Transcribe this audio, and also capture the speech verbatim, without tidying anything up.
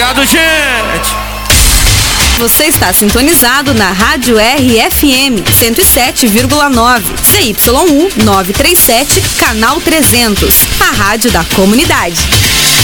Obrigado, gente! Você está sintonizado na Rádio R F M cento e sete vírgula nove, C Y um nove três sete, canal trezentos, a rádio da comunidade.